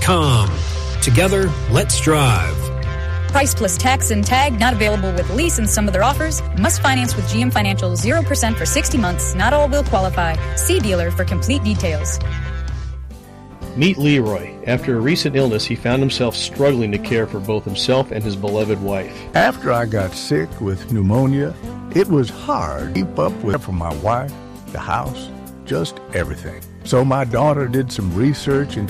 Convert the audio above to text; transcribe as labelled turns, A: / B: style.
A: GMFinancial.com. Together, let's drive.
B: Price plus tax and tag not available with lease and some other offers. Must finance with GM Financial 0% for 60 months. Not all will qualify. See dealer for complete details.
C: Meet Leroy. After a recent illness, he found himself struggling to care for both himself and his beloved wife.
D: After I got sick with pneumonia, it was hard to keep up with for my wife, the house, just everything. So my daughter did some research into